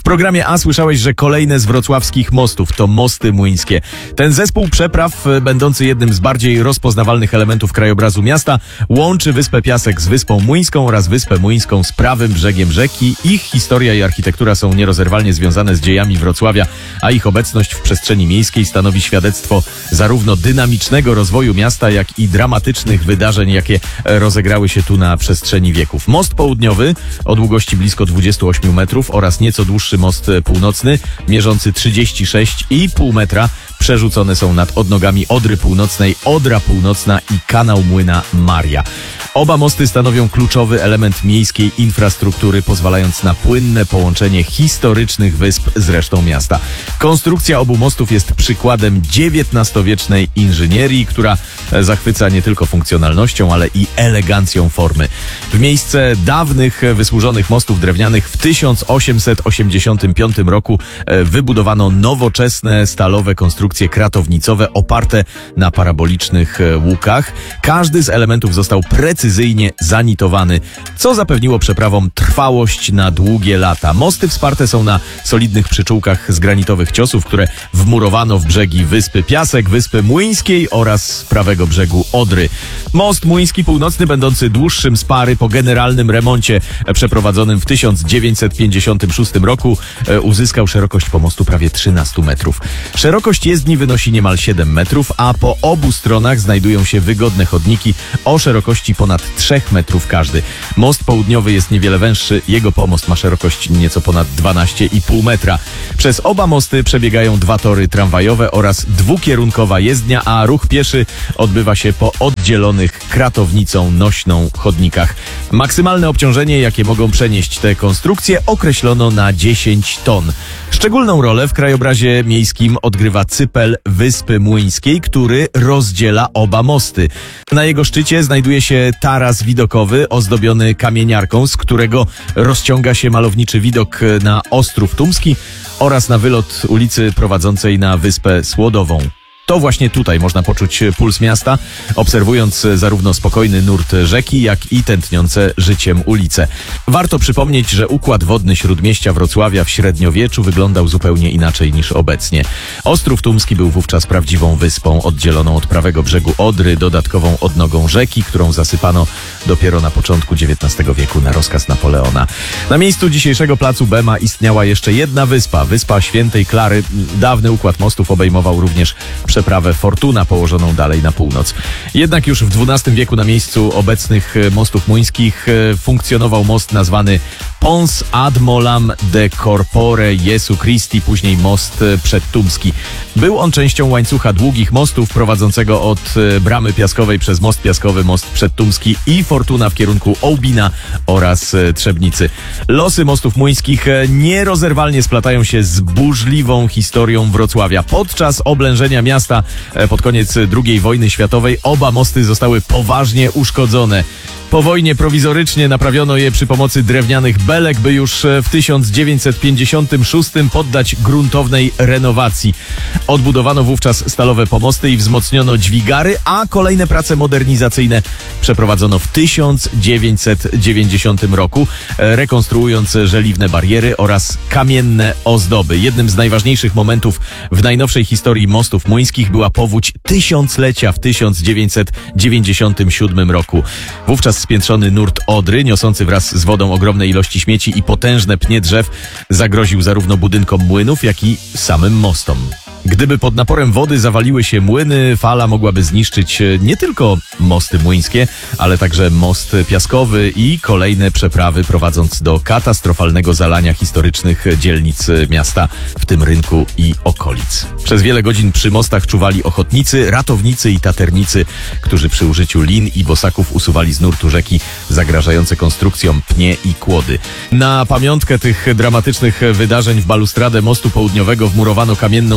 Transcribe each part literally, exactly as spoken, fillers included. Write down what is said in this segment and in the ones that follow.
programie A słyszałeś, że kolejne z wrocławskich mostów to mosty młyńskie. Ten zespół przepraw, będący jednym z bardziej rozpoznawalnych elementów krajobrazu miasta, łączy Wyspę Piasek z Wyspą Młyńską oraz Wyspę Młyńską z prawym brzegiem rzeki. Ich historia i architektura są nierozerwalnie związane z dziejami Wrocławia, a ich obecność w przestrzeni miejskiej stanowi świadectwo zarówno dynamicznego rozwoju miasta, jak i dramatycznych wydarzeń, jakie rozegrały się tu na przestrzeni wieków. Most południowy o długości blisko dwudziestu ośmiu metrów oraz nieco dłuższy most północny, mierzący trzydzieści sześć i pół metra, przerzucone są nad odnogami Odry Północnej, Odra Północna i kanał Młyna Maria. Oba mosty stanowią kluczowy element miejskiej infrastruktury, pozwalając na płynne połączenie historycznych wysp z resztą miasta. Konstrukcja obu mostów jest przykładem dziewiętnastowiecznej inżynierii, która zachwyca nie tylko funkcjonalnością, ale i elegancją formy. W miejsce dawnych, wysłużonych mostów drewnianych w tysiąc osiemset osiemdziesiątym piątym roku wybudowano nowoczesne stalowe konstrukcje kratownicowe oparte na parabolicznych łukach. Każdy z elementów został precyzyjnie zanitowany, co zapewniło przeprawom trwałość na długie lata. Mosty wsparte są na solidnych przyczółkach z granitowych ciosów, które wmurowano w brzegi Wyspy Piasek, Wyspy Młyńskiej oraz prawego brzegu Odry. Most Młyński Północny, będący dłuższym z pary po generalnym remoncie przeprowadzonym w tysiąc dziewięćset pięćdziesiątym szóstym roku, uzyskał szerokość pomostu prawie trzynastu metrów. Szerokość jezdni wynosi niemal siedem metrów, a po obu stronach znajdują się wygodne chodniki o szerokości ponad trzech metrów każdy. Most południowy jest niewiele węższy, jego pomost ma szerokość nieco ponad dwanaście i pół metra. Przez oba mosty przebiegają dwa tory tramwajowe oraz dwukierunkowa jezdnia, a ruch pieszy odbywa się po oddzielonych kratownicą nośną chodnikach. Maksymalne obciążenie, jakie mogą przenieść te konstrukcje, określono na dziesięć ton. Szczególną rolę w krajobrazie miejskim odgrywa cypel Wyspy Młyńskiej, który rozdziela oba mosty. Na jego szczycie znajduje się taras widokowy ozdobiony kamieniarką, z którego rozciąga się malowniczy widok na Ostrów Tumski oraz na wylot ulicy prowadzącej na Wyspę Słodową. To właśnie tutaj można poczuć puls miasta, obserwując zarówno spokojny nurt rzeki, jak i tętniące życiem ulice. Warto przypomnieć, że układ wodny śródmieścia Wrocławia w średniowieczu wyglądał zupełnie inaczej niż obecnie. Ostrów Tumski był wówczas prawdziwą wyspą, oddzieloną od prawego brzegu Odry dodatkową odnogą rzeki, którą zasypano dopiero na początku dziewiętnastego wieku na rozkaz Napoleona. Na miejscu dzisiejszego placu Bema istniała jeszcze jedna wyspa, Wyspa Świętej Klary. Dawny układ mostów obejmował również przeprawę Fortuna położoną dalej na północ. Jednak już w dwunastym wieku na miejscu obecnych mostów młyńskich funkcjonował most nazwany Pons ad Molam de Corpore Jesu Christi, później most przedtumski. Był on częścią łańcucha długich mostów prowadzącego od Bramy Piaskowej przez most piaskowy, most przedtumski i Fortuna w kierunku Ołbina oraz Trzebnicy. Losy mostów młyńskich nierozerwalnie splatają się z burzliwą historią Wrocławia. Podczas oblężenia miasta pod koniec drugiej wojny światowej oba mosty zostały poważnie uszkodzone. Po wojnie prowizorycznie naprawiono je przy pomocy drewnianych belek, by już w tysiąc dziewięćset pięćdziesiątym szóstym poddać gruntownej renowacji. Odbudowano wówczas stalowe pomosty i wzmocniono dźwigary, a kolejne prace modernizacyjne przeprowadzono w tysiąc dziewięćset dziewięćdziesiątym roku, rekonstruując żeliwne bariery oraz kamienne ozdoby. Jednym z najważniejszych momentów w najnowszej historii mostów młyńskich była powódź tysiąclecia w tysiąc dziewięćset dziewięćdziesiątym siódmym roku. Wówczas spiętrzony nurt Odry, niosący wraz z wodą ogromne ilości śmieci i potężne pnie drzew, zagroził zarówno budynkom młynów, jak i samym mostom. Gdyby pod naporem wody zawaliły się młyny, fala mogłaby zniszczyć nie tylko mosty młyńskie, ale także most piaskowy i kolejne przeprawy, prowadząc do katastrofalnego zalania historycznych dzielnic miasta, w tym rynku i okolic. Przez wiele godzin przy mostach czuwali ochotnicy, ratownicy i taternicy, którzy przy użyciu lin i bosaków usuwali z nurtu rzeki zagrażające konstrukcjom pnie i kłody. Na pamiątkę tych dramatycznych wydarzeń w balustradę mostu południowego wmurowano kamienną tablicę,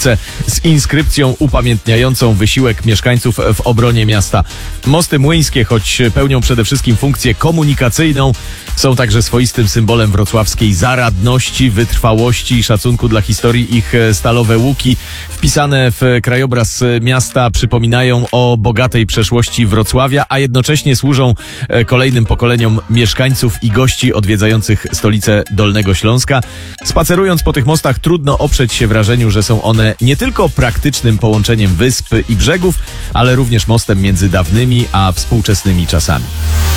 tablice z inskrypcją upamiętniającą wysiłek mieszkańców w obronie miasta. Mosty młyńskie, choć pełnią przede wszystkim funkcję komunikacyjną, są także swoistym symbolem wrocławskiej zaradności, wytrwałości i szacunku dla historii. Ich stalowe łuki wpisane w krajobraz miasta przypominają o bogatej przeszłości Wrocławia, a jednocześnie służą kolejnym pokoleniom mieszkańców i gości odwiedzających stolicę Dolnego Śląska. Spacerując po tych mostach trudno oprzeć się wrażeniu, że są one nie tylko praktycznym połączeniem wysp i brzegów, ale również mostem między dawnymi a współczesnymi czasami.